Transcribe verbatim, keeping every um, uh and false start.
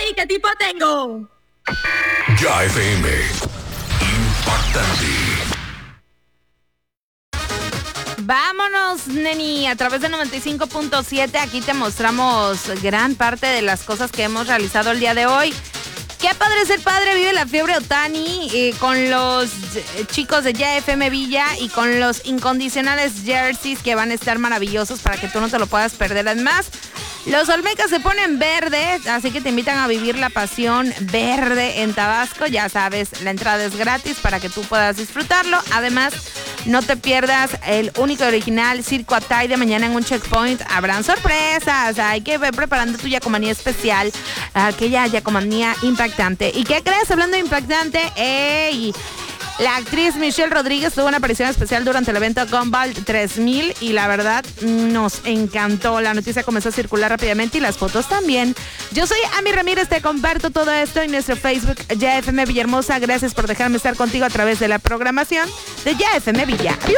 ¡Ey, qué tipo tengo! Ya F M. Impactante. Vámonos, neni, a través de noventa y cinco punto siete. Aquí te mostramos gran parte de las cosas que hemos realizado el día de hoy. Qué padre ser padre, vive la fiebre Otani eh, con los eh, chicos de Ya F M Villa y con los incondicionales jerseys que van a estar maravillosos para que tú no te lo puedas perder. Además, los Olmecas se ponen verde, así que te invitan a vivir la pasión verde en Tabasco. Ya sabes, la entrada es gratis para que tú puedas disfrutarlo. Además, no te pierdas el único y original Circo Atay de mañana en un checkpoint. Habrán sorpresas, hay que ver preparando tu yacomanía especial, aquella yacomanía impactante. ¿Y qué crees? Hablando de impactante, ¡ey! La actriz Michelle Rodríguez tuvo una aparición especial durante el evento Gumball tres mil y la verdad nos encantó. La noticia comenzó a circular rápidamente y las fotos también. Yo soy Ami Ramírez, te comparto todo esto en nuestro Facebook Ya F M Villahermosa. Gracias por dejarme estar contigo a través de la programación de Ya F M Villa.